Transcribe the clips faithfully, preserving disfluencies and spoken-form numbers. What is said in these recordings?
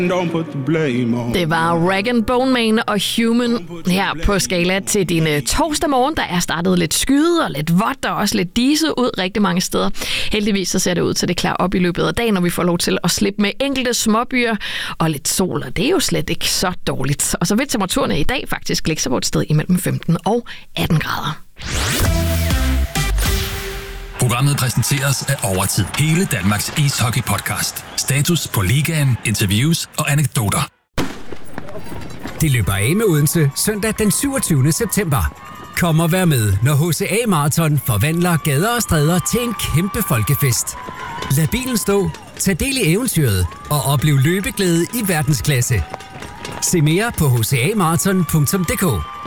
Det var Rag and Bone Man og Human her på Skala til din uh, torsdag morgen. Der er startet lidt skyde og lidt vådt og også lidt dise ud rigtig mange steder. Heldigvis så ser det ud til, det klarer op i løbet af dagen, når vi får lov til at slippe med enkelte småbyer og lidt sol, og det er jo slet ikke så dårligt. Og så vil temperaturerne i dag faktisk ligge sig på et sted imellem femten og atten grader. Programmet præsenteres af Overtid. Hele Danmarks ishockey-podcast. Status på ligaen, interviews og anekdoter. Det løber af med Odense søndag den syvogtyvende september. Kom og vær med, når H C A Marathon forvandler gader og stræder til en kæmpe folkefest. Lad bilen stå, tag del i eventyret og oplev løbeglæde i verdensklasse. Se mere på h c a marathon punktum d k.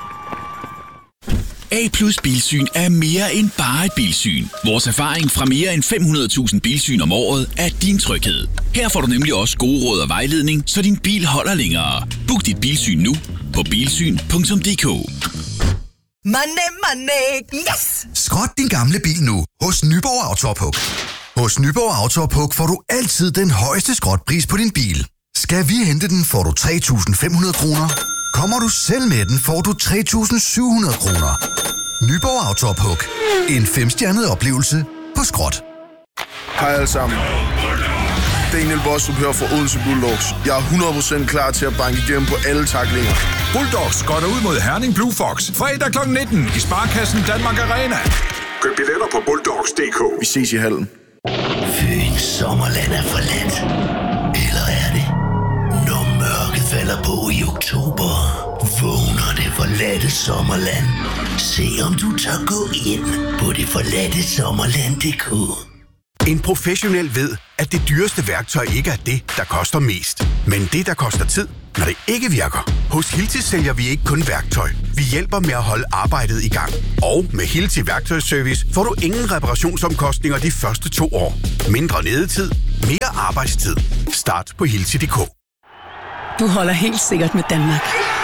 A plus Bilsyn er mere end bare et bilsyn. Vores erfaring fra mere end fem hundrede tusind bilsyn om året er din tryghed. Her får du nemlig også gode råd og vejledning, så din bil holder længere. Book dit bilsyn nu på bilsyn punktum d k. Money, money, yes! Skrot din gamle bil nu hos Nyborg Autopuk. Hos Nyborg Autopuk får du altid den højeste skrotpris på din bil. Skal vi hente den, får du tre tusind fem hundrede kroner. Kommer du selv med den, får du tre tusind syv hundrede kroner. Nyborg Autopuk. En femstjernet oplevelse på skrot. Hej alle sammen. Daniel Bostrup her fra Odense Bulldogs. Jeg er hundrede procent klar til at banke igennem på alle taklinger. Bulldogs går ud mod Herning Blue Fox. Fredag klokken nitten i Sparkassen Danmark Arena. Køb billetter på bulldogs punktum d k. Vi ses i hallen. Fyns sommerland er forladt. Eller er det? Når mørket falder på i oktober, vågner det forladte sommerland. Se om du tør gå ind på det forladte sommerland punktum d k. En professionel ved, at det dyreste værktøj ikke er det, der koster mest, men det, der koster tid, når det ikke virker. Hos Hilti sælger vi ikke kun værktøj. Vi hjælper med at holde arbejdet i gang. Og med Hilti Værktøjsservice får du ingen reparationsomkostninger de første to år. Mindre nedetid, mere arbejdstid. Start på hilti punktum d k. Du holder helt sikkert med Danmark.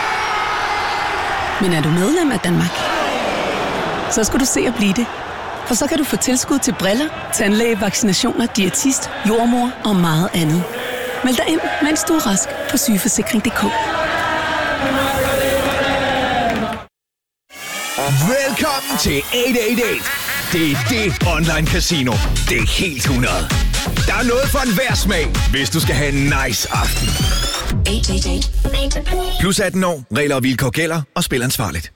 Men er du medlem af Danmark? Så skal du se at blive det. For så kan du få tilskud til briller, tandlæge, vaccinationer, diætist, jordmor og meget andet. Meld dig ind, mens du er rask på sygeforsikring punktum d k. Velkommen til otte otte otte. Det er det online casino. Det er helt hundrede. Der er noget for enhver smag, hvis du skal have en nice aften. Plus atten år, regler og vilkår gælder, og spil ansvarligt.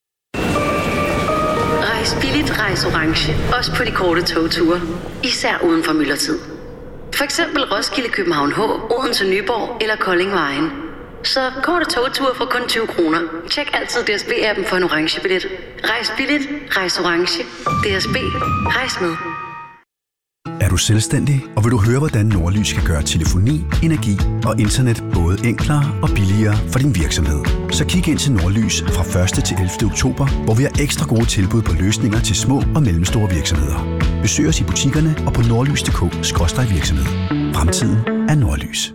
Rejs billigt, rejs orange. Også på de korte togture. Især uden for myldretid. For eksempel Roskilde, København H, Odense, Nyborg eller Kolding Vejen. Så korte togture for kun tyve kroner. Tjek altid D S B-appen for en orange billet. Rejs billigt, rejs orange. D S B. Rejs med. Er du selvstændig, og vil du høre, hvordan Nordlys kan gøre telefoni, energi og internet både enklere og billigere for din virksomhed? Så kig ind til Nordlys fra første til ellevte oktober, hvor vi har ekstra gode tilbud på løsninger til små og mellemstore virksomheder. Besøg os i butikkerne og på nordlys punktum d k skråstreg virksomhed. Fremtiden er Nordlys.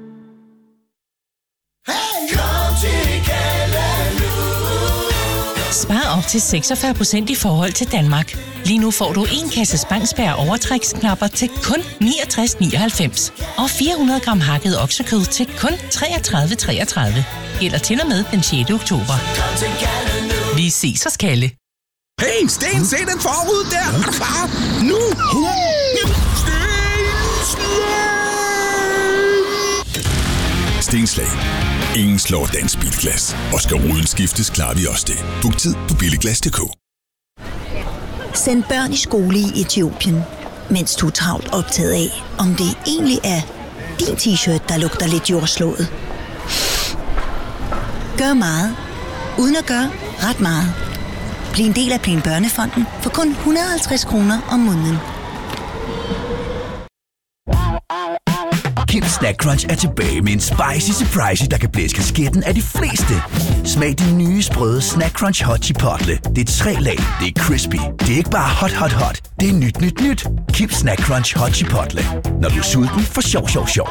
Spar op til seksogfyrre procent i forhold til Danmark. Lige nu får du en kasse Spangsberg overtræksknapper til kun niogtres nioghalvfems og fire hundrede gram hakket oksekød til kun treogtredive treogtredive. Gælder til og med den sjette oktober. Vi ses hos Kalle. Hey, Sten, se den forud der! Er du klar? Nu! Stenslag. Ingen slår dansk bilglas. Og skal ruden skiftes, klarer vi også det. Book tid på billiglas punktum d k. Send børn i skole i Etiopien, mens du er travlt optaget af, om det egentlig er din t-shirt, der lugter lidt jordslået. Gør meget, uden at gøre ret meget. Bliv en del af Plan Børnefonden for kun et hundrede og halvtreds kroner om måneden. Kim Snack Crunch er tilbage med en spicy surprise, der kan blæse kasketten af de fleste. Smag de nye sprøde Snack Crunch Hot Chipotle. Det er tre lag, det er crispy. Det er ikke bare hot, hot, hot. Det er nyt, nyt, nyt. Kim Snack Crunch Hot Chipotle. Når du er sulten, for sjov, sjov, sjov.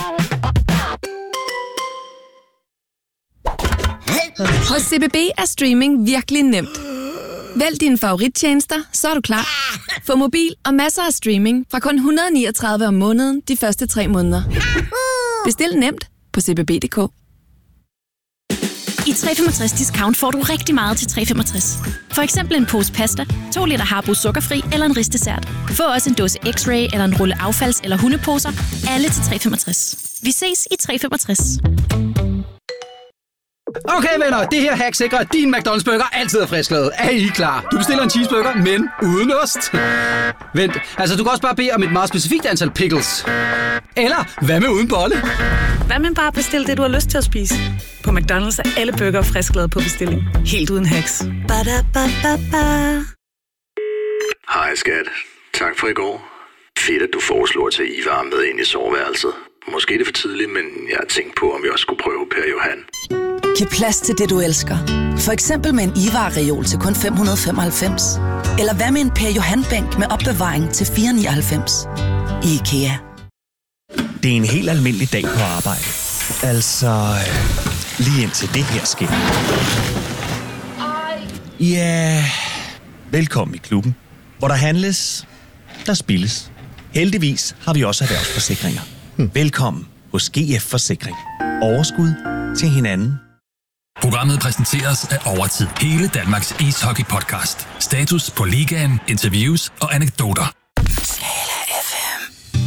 Hos C B B er streaming virkelig nemt. Vælg dine favorittjenester, så er du klar. Få mobil og masser af streaming fra kun et hundrede og niogtredive om måneden de første tre måneder. Bestil nemt på c b b punktum d k. I tre femogtres Discount får du rigtig meget til tre femogtres. For eksempel en pose pasta, to liter Harbo sukkerfri eller en risdessert. Få også en dåse X-Ray eller en rulle affalds- eller hundeposer. Alle til tre femogtres. Vi ses i tre femogtres. Okay venner, det her hack sikrer, at din McDonald's burger altid er frisklavet. Er I klar? Du bestiller en cheeseburger, men uden ost. Vent, altså du kan også bare bede om et meget specifikt antal pickles. Eller hvad med uden bolle? Hvad med bare bestille det, du har lyst til at spise? På McDonald's er alle burger frisklavet på bestilling. Helt uden hacks. Ba-da-ba-ba-ba. Hej skat. Tak for i går. Fedt, at du foreslår at tage Ivar med ind i soveværelset. Måske er det for tidligt, men jeg har tænkt på, om jeg også skulle prøve Per Johan. Giv plads til det, du elsker. For eksempel med en Ivar-reol til kun fem hundrede femoghalvfems. Eller hvad med en Per Johan-bænk med opbevaring til fire hundrede nioghalvfems. I IKEA. Det er en helt almindelig dag på arbejde. Altså, lige indtil det her sker. Ja, velkommen i klubben, hvor der handles, der spilles. Heldigvis har vi også erhvervsforsikringer. Hmm. Velkommen hos G F Forsikring. Overskud til hinanden. Programmet præsenteres af Overtid. Hele Danmarks ishockey-podcast. Status på ligaen, interviews og anekdoter.